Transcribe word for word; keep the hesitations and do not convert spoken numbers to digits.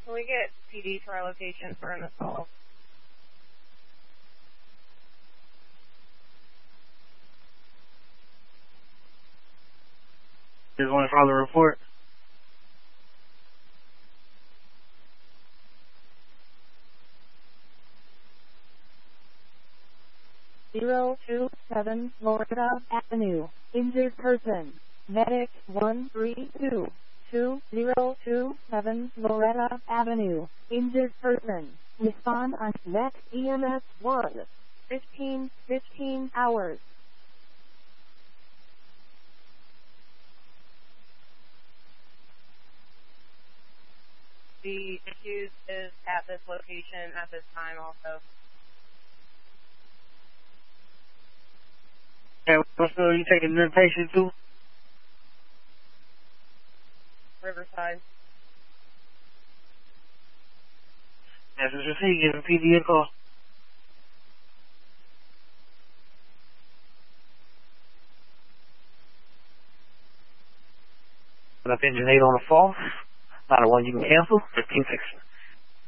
Can we get P D to our location for an assault? Just want to file a report. zero two seven Florida Avenue. Injured person. Medic one three two. two zero two seven Florida Avenue. Injured person. Respond on next E M S one. fifteen fifteen hours. The accused is at this location at this time also. Okay, what store are you taking the patient to? Riverside. As it's received, give a P D a call. Put up engine eight on the fall. Not a one you can cancel. fifteen six.